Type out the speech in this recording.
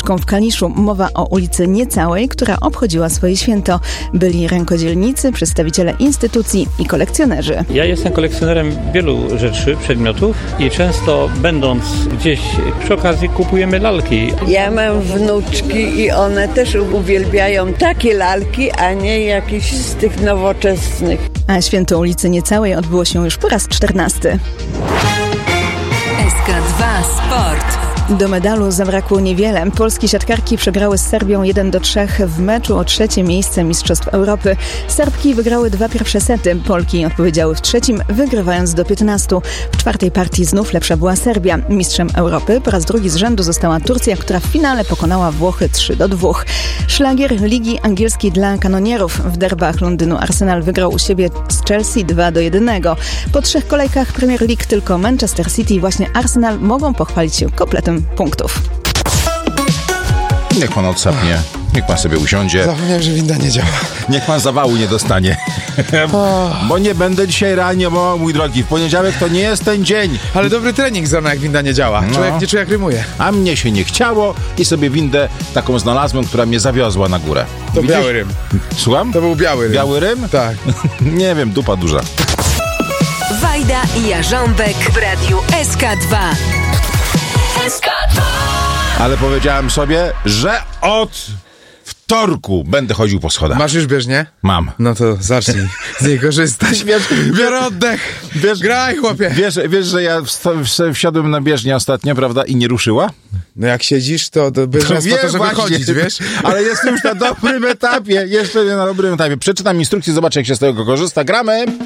Książką w Kaliszu. Mowa o ulicy Niecałej, która obchodziła swoje święto. Byli rękodzielnicy, przedstawiciele instytucji i kolekcjonerzy. Ja jestem kolekcjonerem wielu rzeczy, przedmiotów i często będąc gdzieś przy okazji kupujemy lalki. Ja mam wnuczki i one też uwielbiają takie lalki, a nie jakieś z tych nowoczesnych. A święto ulicy Niecałej odbyło się już po raz 14. SK2 Sport. Do medalu zabrakło niewiele. Polskie siatkarki przegrały z Serbią 1-3 w meczu o 3. miejsce Mistrzostw Europy. Serbki wygrały 2 pierwsze sety. Polki odpowiedziały w 3, wygrywając do 15. W 4. partii znów lepsza była Serbia. Mistrzem Europy po raz drugi z rzędu została Turcja, która w finale pokonała Włochy 3-2. Szlagier Ligi Angielskiej dla kanonierów. W derbach Londynu Arsenal wygrał u siebie z Chelsea 2-1. Po 3 kolejkach Premier League tylko Manchester City i właśnie Arsenal mogą pochwalić się kompletem punktów. Niech pan odsapnie, niech pan sobie usiądzie. Zapomniałem, że winda nie działa. Niech pan zawału nie dostanie. Bo nie będę dzisiaj reanimował, mój drogi. W poniedziałek to nie jest ten dzień. Ale dobry trening za mną, jak winda nie działa. Człowiek nie czuje, jak rymuje. A mnie się nie chciało i sobie windę taką znalazłem, która mnie zawiozła na górę. To biały rym. Słucham? To był biały rym. Biały rym? Tak. Nie wiem, dupa duża. Wajda i Jarząbek w radiu SK2. SK2. Ale powiedziałem sobie, że od wtorku będę chodził po schodach. Masz już bieżnię? Mam. No to zacznij z niej korzystać. Biorę oddech. Graj, chłopie. Wiesz, że ja wsiadłem na bieżnię ostatnio, prawda, i nie ruszyła? No jak siedzisz, to bierzesz po to, żeby chodzić, wiesz? Ale jestem już na dobrym etapie. Jeszcze nie na dobrym etapie. Przeczytam instrukcję, zobaczę, jak się z tego korzysta. Gramy!